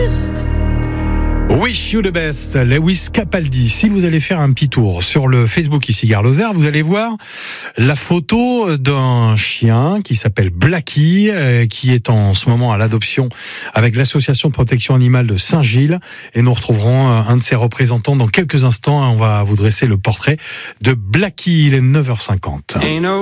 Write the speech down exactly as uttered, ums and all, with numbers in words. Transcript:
best. Wish you the best, Lewis Capaldi. Si vous allez faire un petit tour sur le Facebook ici Gare Lozère, vous allez voir la photo d'un chien qui s'appelle Blackie, euh, qui est en ce moment à l'adoption avec l'association de protection animale de Saint-Gilles. Et nous retrouverons un de ses représentants dans quelques instants. On va vous dresser le portrait de Blackie. Il est neuf heures cinquante.